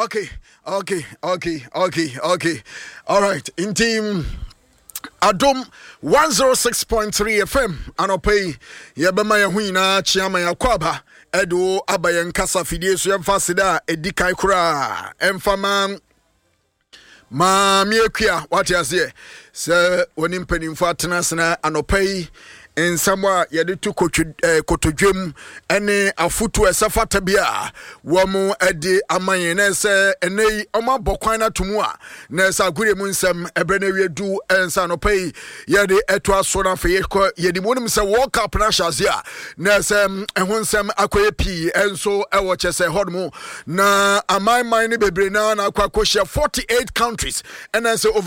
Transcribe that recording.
Okay. All right. In team Adom 106.3 FM anopay yebema ya huina chiama ya kwaba edo abayen kasa fidie so yemfa sida edikai kura emfama ma miekua wate ase se woni mpanimfo atenasena anopay ensama yede tu kotodwem ene afutu esafata bia womo ede amanye na se enei oma bokwan na tumu a na se agure mu nsem ebre na wiedu ensa no pay yede eto aso na fe yede monim se world cup na shaze a na se ehun nsem akoye pi enso ewo chese hodmo na amai ne bebre na akwa 48 countries and say